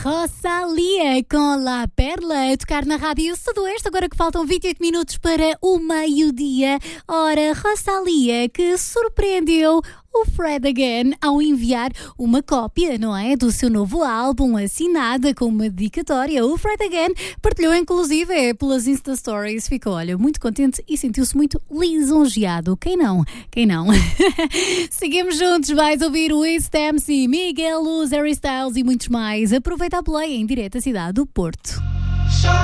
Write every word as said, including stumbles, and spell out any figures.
Rosalía com La Perla a tocar na Rádio Sudoeste, agora que faltam vinte e oito minutos para o meio-dia. Ora, Rosalía que surpreendeu o Fred Again ao enviar uma cópia, não é, do seu novo álbum assinada com uma dedicatória. O Fred Again partilhou inclusive pelas Insta Stories, ficou, olha, muito contente e sentiu-se muito lisonjeado. Quem não? Quem não? Seguimos juntos, vais ouvir o Wiz Dempsey, Miguel Luz, Harry Styles e muitos mais. Aproveita a play em direto à cidade do Porto.